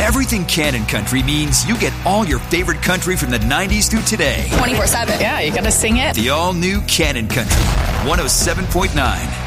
Everything Cannon Country means you get all your favorite country from the 90s through today. 24/7. Yeah, you gotta sing it. The all-new Cannon Country, 107.9.